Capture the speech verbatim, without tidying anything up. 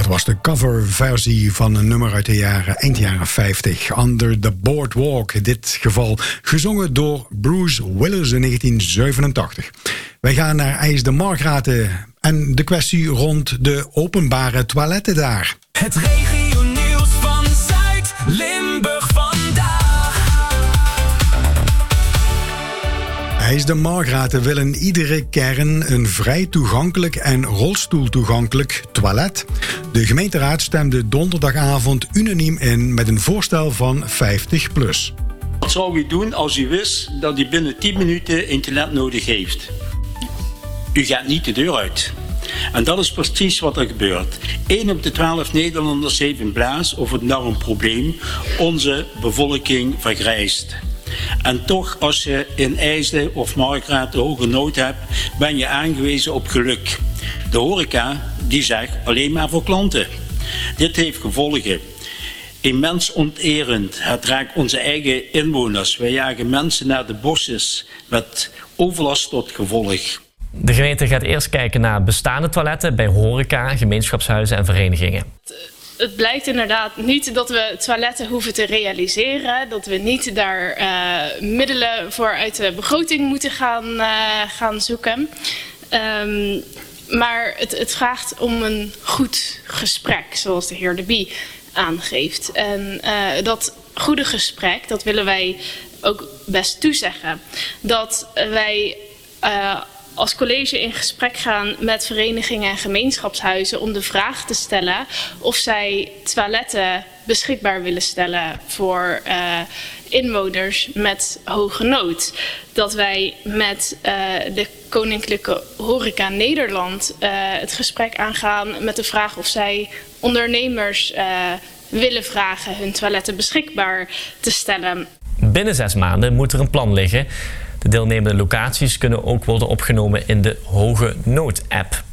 was de coverversie van een nummer uit de jaren, eind jaren vijftig. Under the Boardwalk, in dit geval gezongen door Bruce Willis in negentien zevenentachtig. Wij gaan naar IJs de Margraten en de kwestie rond de openbare toiletten daar. Het regionieuws van Zuid-Limburg vandaag. IJs de Margraten wil in iedere kern een vrij toegankelijk en rolstoeltoegankelijk toilet. De gemeenteraad stemde donderdagavond unaniem in met een voorstel van vijftig plus. Wat zou u doen als u wist dat u binnen tien minuten een toilet nodig heeft? U gaat niet de deur uit. En dat is precies wat er gebeurt. één op de twaalf Nederlanders heeft een blaas of een darmprobleem. Onze bevolking vergrijst. En toch, als je in IJsden of Margraten hoge nood hebt, ben je aangewezen op geluk. De horeca die zegt alleen maar voor klanten. Dit heeft gevolgen. Immens onterend. Het raakt onze eigen inwoners. Wij jagen mensen naar de bosjes met overlast tot gevolg. De gemeente gaat eerst kijken naar bestaande toiletten bij horeca, gemeenschapshuizen en verenigingen. Het blijkt inderdaad niet dat we toiletten hoeven te realiseren. Dat we niet daar uh, middelen voor uit de begroting moeten gaan, uh, gaan zoeken. Um, maar het, het vraagt om een goed gesprek, zoals de heer De Bie aangeeft. En uh, dat goede gesprek, dat willen wij ook best toezeggen. Dat wij uh, als college in gesprek gaan met verenigingen en gemeenschapshuizen om de vraag te stellen of zij toiletten beschikbaar willen stellen voor uh, inwoners met hoge nood. Dat wij met uh, de Koninklijke Horeca Nederland uh, het gesprek aangaan met de vraag of zij ondernemers uh, willen vragen hun toiletten beschikbaar te stellen. Binnen zes maanden moet er een plan liggen. De deelnemende locaties kunnen ook worden opgenomen in de Hoge Nood-app.